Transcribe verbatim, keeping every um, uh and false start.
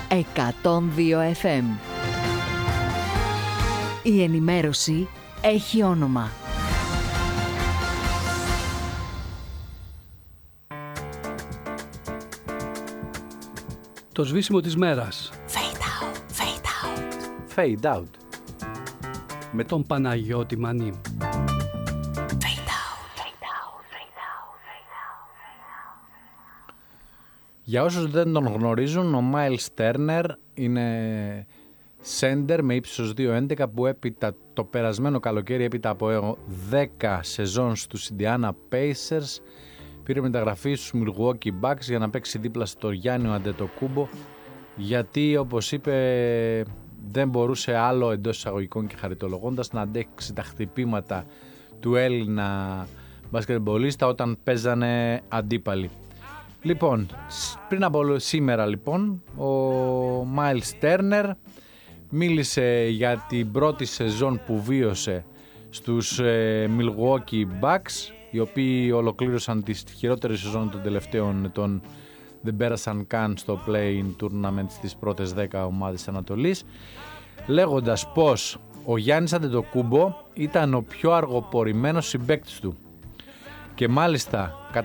εκατόν δύο εφ εμ. Η ενημέρωση έχει όνομα. Το σβήσιμο της μέρας. Fade out, fade out. Fade out. Με τον Παναγιώτη Μανί. Για όσους δεν τον γνωρίζουν, ο Miles Turner είναι σέντερ με ύψος δύο έντεκα που έπειτα το περασμένο καλοκαίρι, έπειτα από δέκα σεζόν στους Indiana Pacers, πήρε μεταγραφή στους Milwaukee Bucks για να παίξει δίπλα στο Γιάννη Αντετοκούμπο, γιατί όπως είπε δεν μπορούσε άλλο, εντός εισαγωγικών και χαριτολογώντας, να αντέξει τα χτυπήματα του Έλληνα μπασκετμπολίστα όταν παίζανε αντίπαλοι. Λοιπόν, πριν από σήμερα λοιπόν, ο Miles Turner μίλησε για την πρώτη σεζόν που βίωσε στους ε, Milwaukee Bucks, οι οποίοι ολοκλήρωσαν τη χειρότερη σεζόν των τελευταίων ετών, δεν πέρασαν καν στο play-in tournament στις πρώτες δέκα ομάδες Ανατολής, λέγοντας πως ο Γιάννης Αντετοκούμπο ήταν ο πιο αργοπορημένος συμπαίκτης του και μάλιστα κατά